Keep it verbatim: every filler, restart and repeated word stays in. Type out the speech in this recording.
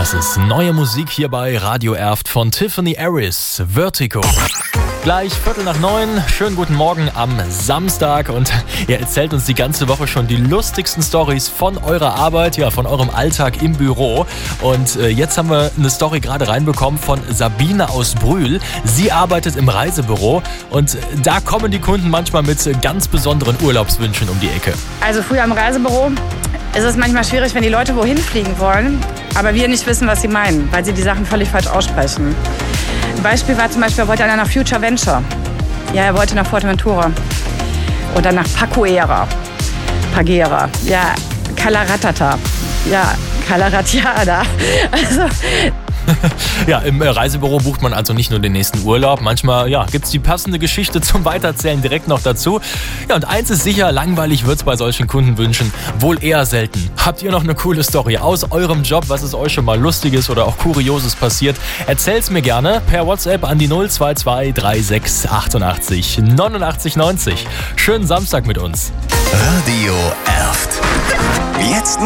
Das ist neue Musik hier bei Radio Erft von Tiffany Harris, Vertigo. Gleich Viertel nach neun, schönen guten Morgen am Samstag und ihr erzählt uns die ganze Woche schon die lustigsten Storys von eurer Arbeit, ja, von eurem Alltag im Büro. Und äh, jetzt haben wir eine Story gerade reinbekommen von Sabine aus Brühl. Sie arbeitet im Reisebüro und da kommen die Kunden manchmal mit ganz besonderen Urlaubswünschen um die Ecke. Also früher im Reisebüro ist es manchmal schwierig, wenn die Leute wohin fliegen wollen, aber wir nicht wissen, was sie meinen, weil sie die Sachen völlig falsch aussprechen. Ein Beispiel war zum Beispiel, er wollte einer nach Future Venture. Ja, er wollte nach Fuerteventura. Oder nach Pacoera. Pagera. Ja, Calaratata. Ja, Calaratiada. Also... Ja, im Reisebüro bucht man also nicht nur den nächsten Urlaub. Manchmal ja, gibt es die passende Geschichte zum Weiterzählen direkt noch dazu. Ja, und eins ist sicher, langweilig wird es bei solchen Kundenwünschen wohl eher selten. Habt ihr noch eine coole Story aus eurem Job, was ist euch schon mal Lustiges oder auch Kurioses passiert? Erzählt's mir gerne per WhatsApp an die null zwei zwei drei sechs achtundachtzig neunundachtzig neunzig. Schönen Samstag mit uns. Radio Erft. Jetzt